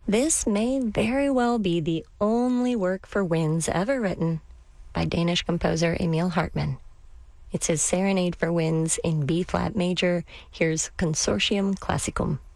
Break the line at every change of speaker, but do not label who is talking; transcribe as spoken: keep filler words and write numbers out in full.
This may very well be the only work for winds ever written by Danish composer Emil Hartmann. It's his Serenade for Winds in B-flat major. Here's Consortium Classicum.